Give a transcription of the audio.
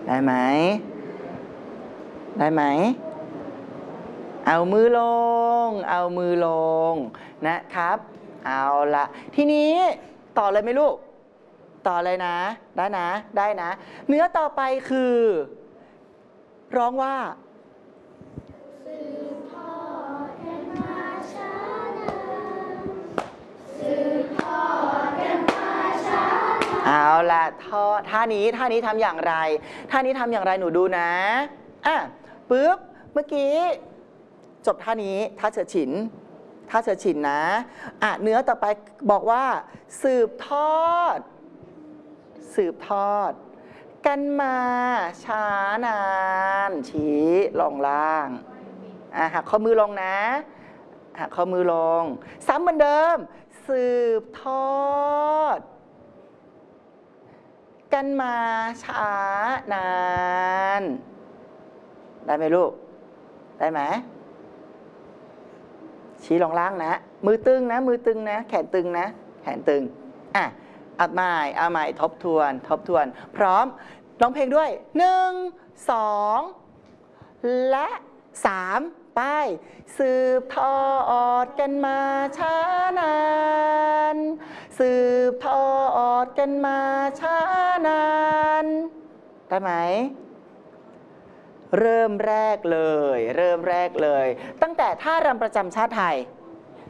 ได้ไหมได้ไหมเอามือลงเอามือลงนะครับเอาละทีนี้ต่อเลยไหมลูกต่อเลยนะได้นะได้นะเนื้อต่อไปคือร้องว่าสืบทอดกันมาช้านานสืบทอดกันมาช้านานเอาละท่านี้ทำอย่างไรท่านี้ทำอย่างไรหนูดูนะปึ๊บเมื่อกี้จบท่านี้ท่าเฉิดฉินนะเนื้อต่อไปบอกว่าสืบทอดกันมาช้านานชี้ลงล่างหักข้อมือลงนะหักข้อมือลงซ้ำเหมือนเดิมสืบทอดกันมาช้านานได้ไหมลูกได้ไหมชี้ลงล่างนะมือตึงนะแขนตึงนะแขนตึงเอาใหม่ทบทวนพร้อมร้องเพลงด้วย1 2และ3ไปสืบทอดกันมาช้านานสืบทอดกันมาช้านานได้ไหมเริ่มแรกเลยตั้งแต่ท่ารำประจำชาติไทย